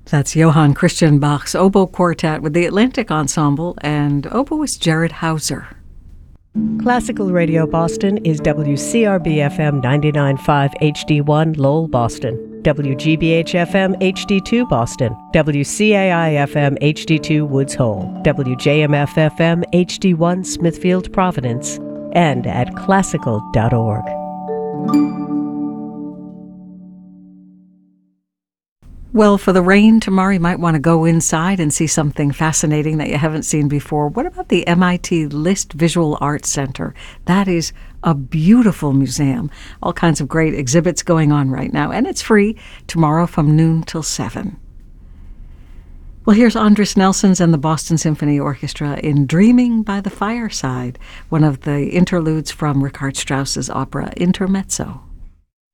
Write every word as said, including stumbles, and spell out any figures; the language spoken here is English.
That's Johann Christian Bach's Oboe Quartet with the Atlantic Ensemble, and oboist Jared Hauser. Classical Radio Boston is W C R B F M ninety-nine point five H D one Lowell, Boston, W G B H F M H D two Boston, W C A I F M H D two Woods Hole, W J M F F M H D one Smithfield, Providence, and at classical dot org. Well, for the rain tomorrow, you might want to go inside and see something fascinating that you haven't seen before. What about the M I T List Visual Arts Center? That is a beautiful museum. All kinds of great exhibits going on right now, and it's free tomorrow from noon till seven. Well, here's Andris Nelsons and the Boston Symphony Orchestra in Dreaming by the Fireside, one of the interludes from Richard Strauss's opera Intermezzo.